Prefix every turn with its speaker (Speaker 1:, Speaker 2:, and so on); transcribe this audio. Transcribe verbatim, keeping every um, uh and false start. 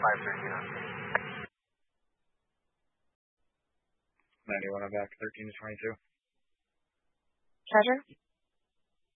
Speaker 1: five thirteen on station.
Speaker 2: ninety-one, I'm back, thirteen to twenty-two.
Speaker 3: Treasure?